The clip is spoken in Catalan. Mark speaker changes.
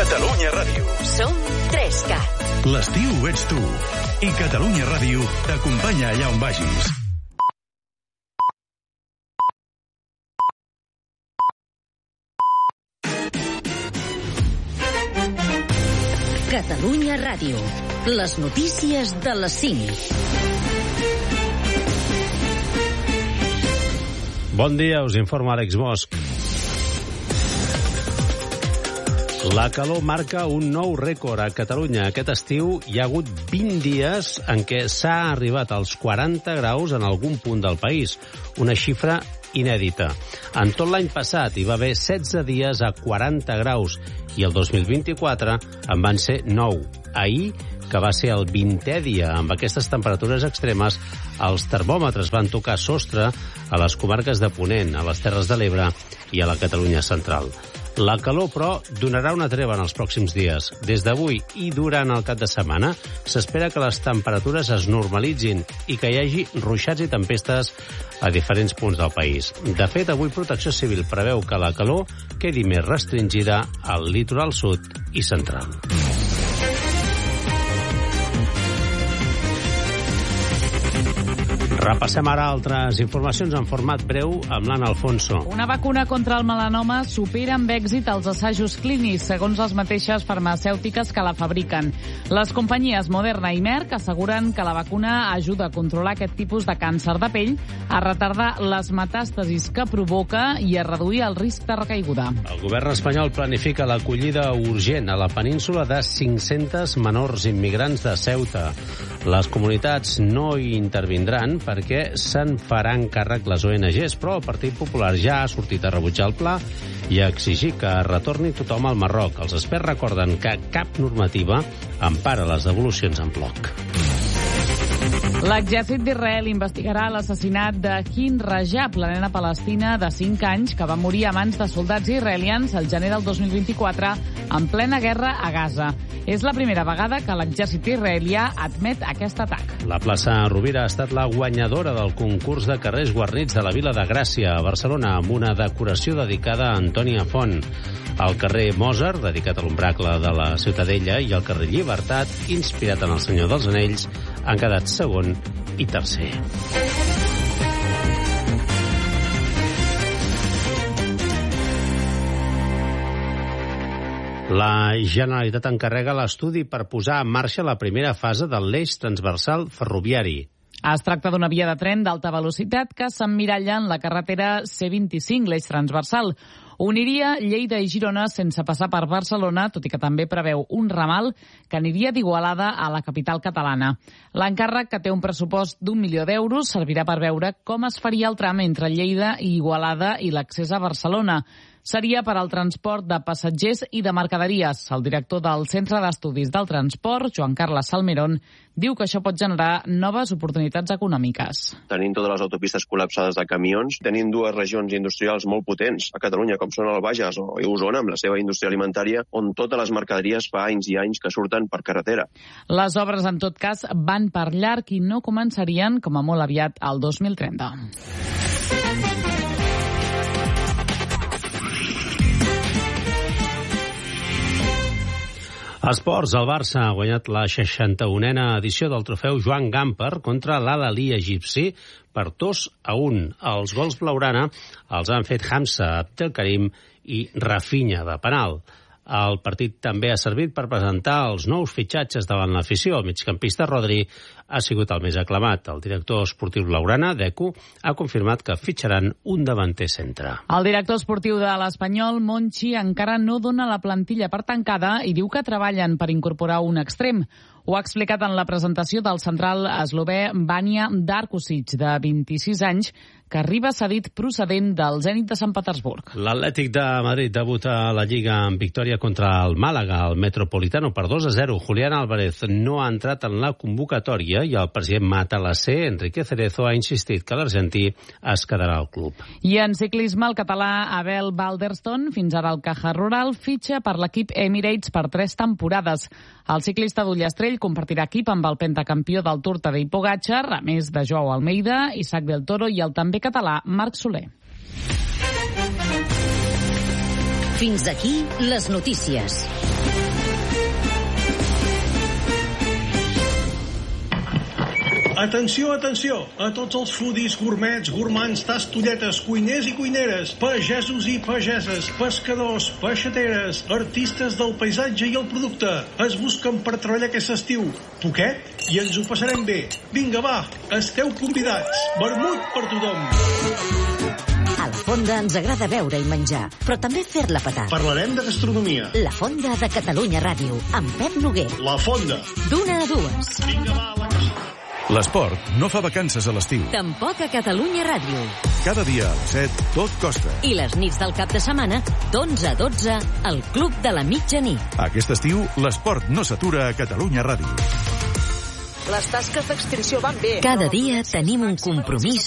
Speaker 1: Catalunya Ràdio.
Speaker 2: Som 3CAT.
Speaker 1: L'estiu ets tu. I Catalunya Ràdio t'acompanya allà on vagis.
Speaker 2: Catalunya Ràdio. Les notícies de les 5.
Speaker 3: Bon dia, us informa Àlex Bosch. La calor marca un nou rècord a Catalunya. Aquest estiu hi ha hagut 20 dies en què s'ha arribat als 40 graus en algun punt del país. Una xifra inèdita. En tot l'any passat hi va haver 16 dies a 40 graus i el 2024 en van ser 9. Ahir, que va ser el 20è dia amb aquestes temperatures extremes, els termòmetres van tocar sostre a les comarques de Ponent, a les Terres de l'Ebre i a la Catalunya central. La calor, però, donarà una treva en els pròxims dies. Des d'avui i durant el cap de setmana s'espera que les temperatures es normalitzin i que hi hagi ruixats i tempestes a diferents punts del país. De fet, avui Protecció Civil preveu que la calor quedi més restringida al litoral sud i central. Repassem ara altres informacions en format breu amb l'Anna Alfonso.
Speaker 4: Una vacuna contra el melanoma supera amb èxit els assajos clínics, segons les mateixes farmacèutiques que la fabriquen. Les companyies Moderna i Merck asseguren que la vacuna ajuda a controlar aquest tipus de càncer de pell, a retardar les metàstasis que provoca i a reduir el risc de recaiguda.
Speaker 3: El govern espanyol planifica l'acollida urgent a la península de 500 menors immigrants de Ceuta. Les comunitats no hi intervindran perquè se'n faran càrrec les ONGs, però el Partit Popular ja ha sortit a rebutjar el pla i a exigir que retorni tothom al Marroc. Els experts recorden que cap normativa empara les devolucions en bloc.
Speaker 4: L'exèrcit d'Israel investigarà l'assassinat de Hind Rajab, la nena palestina de 5 anys que va morir a mans de soldats israelians el gener del 2024 en plena guerra a Gaza. És la primera vegada que l'exèrcit israelià admet aquest atac.
Speaker 3: La plaça Rovira ha estat la guanyadora del concurs de carrers guarnits de la Vila de Gràcia a Barcelona, amb una decoració dedicada a Antònia Font. El carrer Mozart, dedicat a l'ombracle de la Ciutadella, i el carrer Llibertat, inspirat en el Senyor dels Anells, han quedat segon i tercer. La Generalitat encarrega l'estudi per posar en marxa la primera fase de l'eix transversal ferroviari.
Speaker 4: Es tracta d'una via de tren d'alta velocitat que s'emmiralla en la carretera C25, l'eix transversal. Uniria Lleida i Girona sense passar per Barcelona, tot i que també preveu un ramal que aniria d'Igualada a la capital catalana. L'encàrrec, que té un pressupost d'1 milió d'euros, servirà per veure com es faria el tram entre Lleida i Igualada i l'accés a Barcelona. Seria per al transport de passatgers i de mercaderies. El director del Centre d'Estudis del Transport, Joan Carles Salmerón, diu que això pot generar noves oportunitats econòmiques.
Speaker 5: Tenim totes les autopistes col·lapsades de camions, tenim dues regions industrials molt potents a Catalunya, com són el Bages o Osona, amb la seva indústria alimentària, on totes les mercaderies fa anys i anys que surten per carretera.
Speaker 4: Les obres, en tot cas, van per llarg i no començarien, com a molt aviat, al 2030.
Speaker 3: Esports, el Barça ha guanyat la 61a edició del trofeu Joan Gamper contra l'Al-Ahly egipci per 2-1. Els gols blaugrana els han fet Hamza Abdelkarim i Rafinha de penal. El partit també ha servit per presentar els nous fitxatges davant l'afició. El migcampista Rodri ha sigut el més aclamat. El director esportiu blaugrana, Deco, ha confirmat que fitxaran un davanter centre.
Speaker 4: El director esportiu de l'Espanyol, Monchi, encara no dona la plantilla per tancada i diu que treballen per incorporar un extrem. Ho ha explicat en la presentació del central eslové Vanja Darkusic, de 26 anys, que arriba cedit procedent del Zenit de Sant Petersburg.
Speaker 3: L'Atlètic de Madrid debuta a la Lliga en victòria contra el Màlaga, el Metropolitano, per 2-0. Julián Álvarez no ha entrat en la convocatòria i el president Matalassé, Enrique Cerezo, ha insistit que l'argentí es quedarà al club.
Speaker 4: I en ciclisme, el català Abel Balderston, fins ara al Caja Rural, fitxa per l'equip Emirates per 3 temporades. El ciclista d'Ullastrell compartirà equip amb el pentacampió del Tour Tadej Pogačar, a més de Joao Almeida, Isaac del Toro i el també català Marc Soler.
Speaker 2: Fins aquí les notícies.
Speaker 6: Atenció, atenció, a tots els foodies, gourmets, gourmands, tastolletes, cuiners i cuineres, pagesos i pageses, pescadors, peixateres, artistes del paisatge i el producte. Es busquen per treballar aquest estiu. Poquet i ens ho passarem bé. Vinga, va, esteu convidats. Vermut per tothom.
Speaker 2: A La Fonda ens agrada beure i menjar, però també fer-la petar.
Speaker 6: Parlarem de gastronomia.
Speaker 2: La Fonda de Catalunya Ràdio, amb Pep Noguer.
Speaker 6: La Fonda.
Speaker 2: D'una a dues.
Speaker 6: Vinga, va, la casa.
Speaker 1: L'esport no fa vacances a l'estiu.
Speaker 2: Tampoc a Catalunya Ràdio.
Speaker 1: Cada dia a les 7, tot costa.
Speaker 2: I les nits del cap de setmana, d'11 a 12, al Club de la Mitjanit.
Speaker 1: Aquest estiu, l'esport no s'atura a Catalunya Ràdio.
Speaker 7: Les tasques d'extinció van bé.
Speaker 2: Cada dia tenim un compromís